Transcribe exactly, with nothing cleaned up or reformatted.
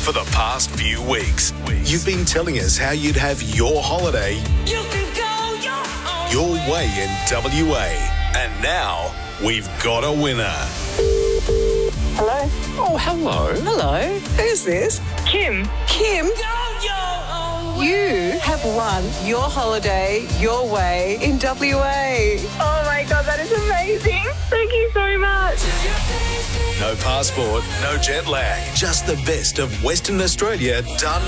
For the past few weeks, you've been telling us how you'd have your holiday You can go your own your way in W A. And now we've got a winner. Hello? Oh, hello. Hello? Who's this? Kim. Kim? Go your own way. You have won your holiday your way in W A. Oh my God, that is amazing. Thank you so much. No passport, no jet lag, just the best of Western Australia done